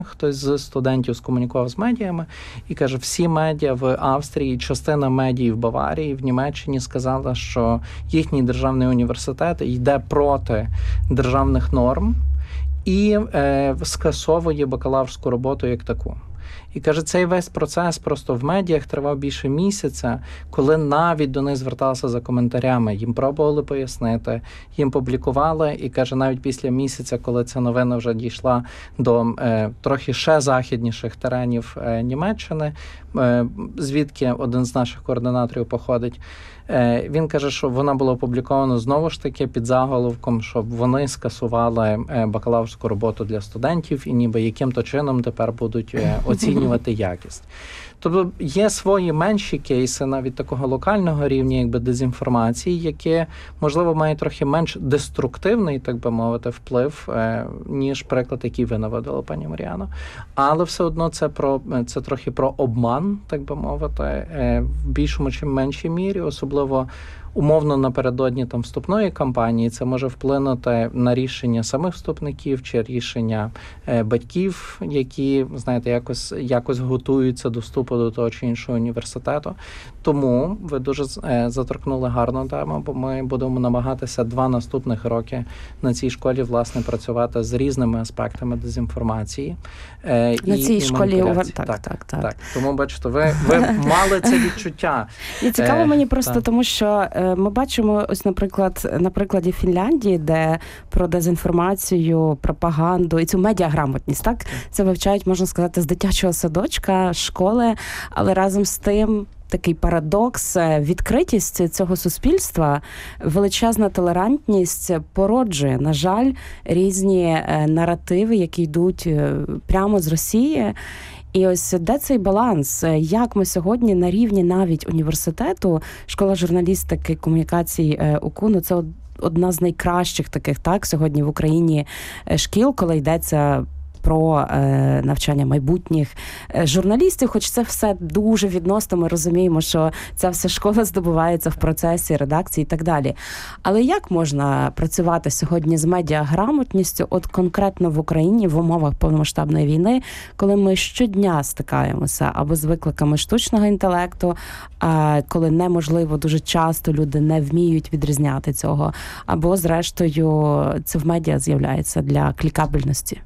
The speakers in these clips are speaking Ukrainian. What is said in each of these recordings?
Хтось з студентів скомунікував з медіями і каже, всі медіа в Австрії, частина медій в Баварії, в Німеччині сказала, що їхній державний університет йде проти державних норм і скасовує бакалаврську роботу як таку. І каже, цей весь процес просто в медіях тривав більше місяця, коли навіть до них зверталися за коментарями. Їм пробували пояснити, їм публікували. І каже, навіть після місяця, коли ця новина вже дійшла до трохи ще західніших теренів Німеччини, звідки один з наших координаторів походить, він каже, що вона була опублікована знову ж таки під заголовком, щоб вони скасували бакалаврську роботу для студентів і ніби яким-то чином тепер будуть оцінювати якість. Тобто є свої менші кейси навіть такого локального рівня, якби дезінформації, які, можливо, мають трохи менш деструктивний, так би мовити, вплив, ніж приклад, який ви наводили, пані Мар'яно. Але все одно це трохи про обман, так би мовити, в більшому чи меншій мірі, особливо умовно напередодні там вступної кампанії. Це може вплинути на рішення самих вступників чи рішення батьків, які, знаєте, якось готуються до вступу до того чи іншого університету. Тому ви дуже заторкнули гарну тему, бо ми будемо намагатися 2 наступних роки на цій школі, власне, працювати з різними аспектами дезінформації. На цій школі так. Тому, бачите, ви мали це відчуття. І цікаво мені просто, тому що ми бачимо, ось, наприклад, на прикладі Фінляндії, де про дезінформацію, пропаганду і цю медіаграмотність, так? Це вивчають, можна сказати, з дитячого садочка, школи, але разом з тим такий парадокс, відкритість цього суспільства, величезна толерантність породжує, на жаль, різні наративи, які йдуть прямо з Росії. І ось де цей баланс? Як ми сьогодні на рівні навіть університету, школа журналістики, комунікацій УКУ, це одна з найкращих таких, так, сьогодні в Україні шкіл, коли йдеться про навчання майбутніх журналістів, хоч це все дуже відносно, ми розуміємо, що ця вся школа здобувається в процесі редакції і так далі. Але як можна працювати сьогодні з медіаграмотністю, от конкретно в Україні, в умовах повномасштабної війни, коли ми щодня стикаємося або з викликами штучного інтелекту, коли неможливо, дуже часто люди не вміють відрізняти цього, або, зрештою, це в медіа з'являється для клікабельності?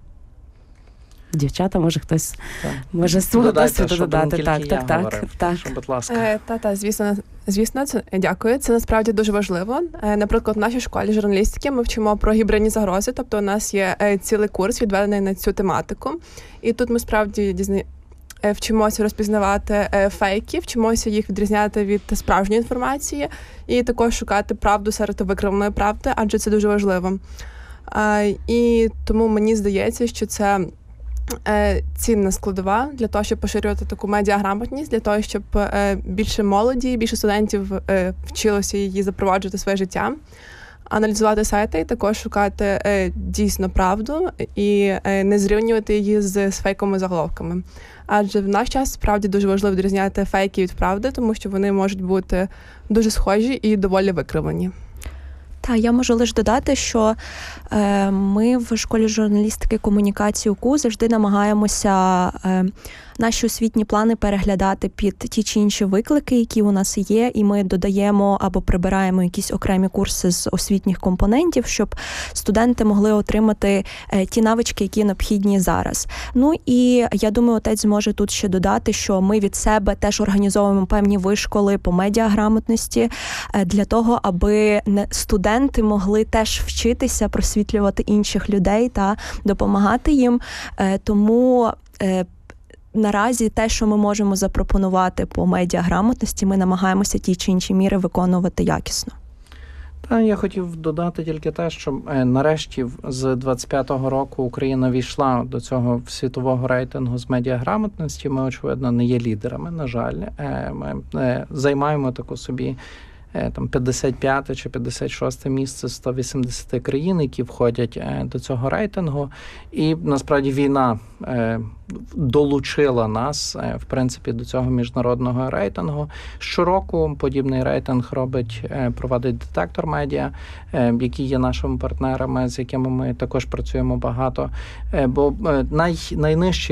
Дівчата, може хтось може свого досвіду додати. Так. Будь ласка. Звісно, це дякую. Це насправді дуже важливо. Наприклад, в нашій школі журналістики ми вчимо про гібридні загрози, тобто у нас є цілий курс, відведений на цю тематику. І тут ми справді вчимося розпізнавати фейки, вчимося їх відрізняти від справжньої інформації і також шукати правду серед викривленої правди, адже це дуже важливо. І тому мені здається, що це цінна складова для того, щоб поширювати таку медіаграмотність, для того, щоб більше молоді, більше студентів вчилося її запроваджувати в своє життя, аналізувати сайти і також шукати дійсно правду і не зрівнювати її з фейковими заголовками. Адже в наш час справді дуже важливо відрізняти фейки від правди, тому що вони можуть бути дуже схожі і доволі викривлені. Так, я можу лише додати, що ми в школі журналістики і комунікації УКУ завжди намагаємося наші освітні плани переглядати під ті чи інші виклики, які у нас є, і ми додаємо або прибираємо якісь окремі курси з освітніх компонентів, щоб студенти могли отримати ті навички, які необхідні зараз. Ну і я думаю, отець зможе тут ще додати, що ми від себе теж організовуємо певні вишколи по медіаграмотності для того, аби студенти могли теж вчитися просвітлювати інших людей та допомагати їм. Тому наразі те, що ми можемо запропонувати по медіаграмотності, ми намагаємося ті чи інші міри виконувати якісно. Я хотів додати тільки те, що нарешті з 25-го року Україна війшла до цього світового рейтингу з медіаграмотності. Ми, очевидно, не є лідерами, на жаль. Ми займаємо таку собі 55 чи 56 місце з 180 країн, які входять до цього рейтингу. І, насправді, війна долучила нас, в принципі, до цього міжнародного рейтингу. Щороку подібний рейтинг проводить Детектор Медіа, які є нашими партнерами, з якими ми також працюємо багато. Бо найнижчий